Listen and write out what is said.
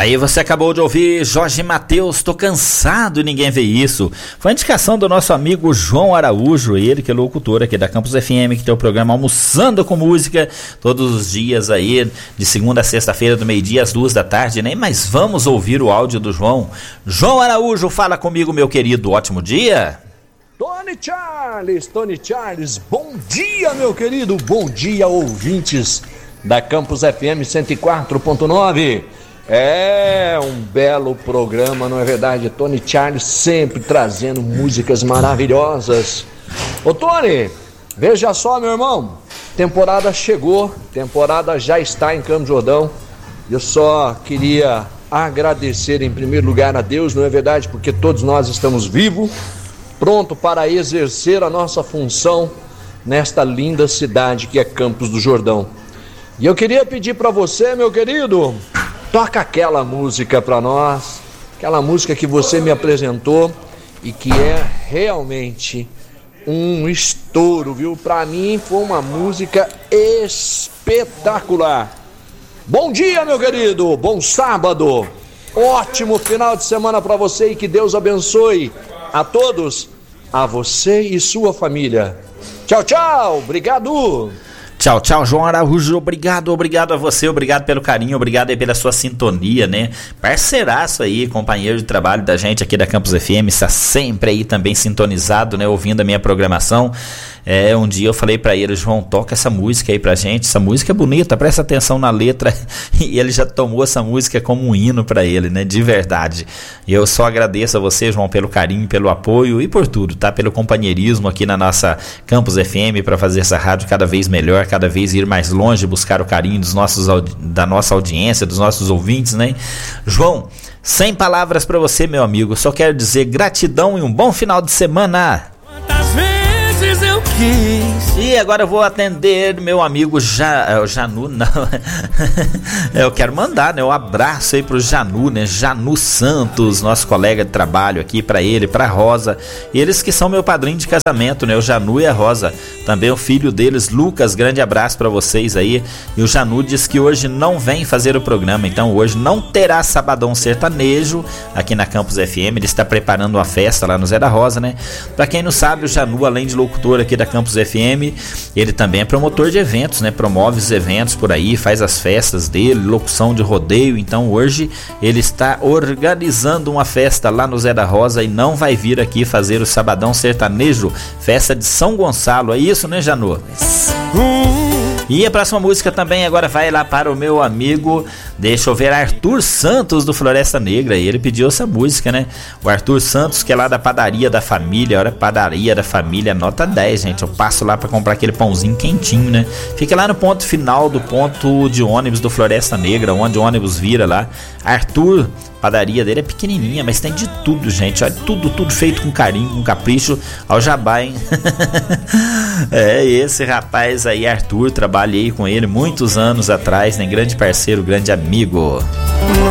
Aí você acabou de ouvir Jorge Mateus, Tô Cansado e Ninguém Vê Isso. Foi a indicação do nosso amigo João Araújo, ele que é locutor aqui da Campus FM, que tem o programa Almoçando com Música, todos os dias aí, de segunda a sexta-feira, do meio-dia às 2h, né? Mas vamos ouvir o áudio do João. João Araújo, fala comigo, meu querido, ótimo dia. Tony Charles, bom dia, meu querido, bom dia, ouvintes da Campus FM 104.9. É um belo programa, não é verdade? Tony Charles sempre trazendo músicas maravilhosas. Ô Tony, veja só, meu irmão, temporada chegou, temporada já está em Campos do Jordão. Eu só queria agradecer em primeiro lugar a Deus, não é verdade? Porque todos nós estamos vivos, pronto para exercer a nossa função nesta linda cidade que é Campos do Jordão. E eu queria pedir para você, meu querido, toca aquela música para nós, aquela música que você me apresentou e que é realmente um estouro, viu? Para mim foi uma música espetacular. Bom dia, meu querido, bom sábado, ótimo final de semana para você e que Deus abençoe a todos, a você e sua família. Tchau, tchau, obrigado. Tchau, tchau, João Araújo, obrigado a você, obrigado pelo carinho, obrigado aí pela sua sintonia, né? Parceiraço aí, companheiro de trabalho da gente aqui da Campus FM, está sempre aí também sintonizado, né? Ouvindo a minha programação. Um dia eu falei pra ele, João, toca essa música aí pra gente, essa música é bonita, presta atenção na letra, e ele já tomou essa música como um hino pra ele, né? De verdade. E eu só agradeço a você, João, pelo carinho, pelo apoio e por tudo, tá? Pelo companheirismo aqui na nossa Campus FM pra fazer essa rádio cada vez melhor, cada vez ir mais longe, buscar o carinho da nossa audiência, dos nossos ouvintes, né? João, sem palavras pra você, meu amigo, só quero dizer gratidão e um bom final de semana. Quantas vezes eu quis. E agora eu vou atender meu amigo Janu, não. Eu quero mandar, né, um abraço aí pro Janu, né, Janu Santos, nosso colega de trabalho aqui, pra ele, pra Rosa, eles que são meu padrinho de casamento, né, o Janu e a Rosa, também o filho deles, Lucas, grande abraço pra vocês aí. E o Janu diz que hoje não vem fazer o programa, então hoje não terá Sabadão Sertanejo aqui na Campus FM, ele está preparando uma festa lá no Zé da Rosa, né. Pra quem não sabe, o Janu, além de locutor aqui da Campus FM, ele também é promotor de eventos, né? Promove os eventos por aí, faz as festas dele, locução de rodeio. Então hoje ele está organizando uma festa lá no Zé da Rosa e não vai vir aqui fazer o Sabadão Sertanejo, festa de São Gonçalo. É isso, né, Janô? E a próxima música também agora vai lá para o meu amigo, deixa eu ver, Arthur Santos do Floresta Negra. E ele pediu essa música, né? O Arthur Santos, que é lá da Padaria da Família. Olha, Padaria da Família, nota 10, gente. Eu passo lá para comprar aquele pãozinho quentinho, né? Fica lá no ponto final do ponto de ônibus do Floresta Negra, onde o ônibus vira lá. Arthur, padaria dele é pequenininha, mas tem de tudo, gente. Olha, tudo feito com carinho, com capricho. Ao jabá, hein? Esse rapaz aí, Arthur, trabalhei com ele muitos anos atrás, né? Grande parceiro, grande amigo.